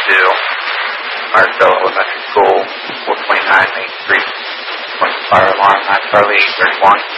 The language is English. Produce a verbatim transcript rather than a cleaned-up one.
two, Marcel Elementary School, four twenty-nine Main Street. Fire alarm, nine Charlie eight thirty-one.